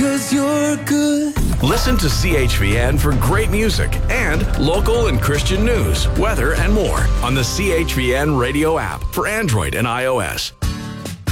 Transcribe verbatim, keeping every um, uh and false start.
'cause you're good. Listen to C H V N for great music and local and Christian news, weather, and more on the C H V N radio app for Android and iOS.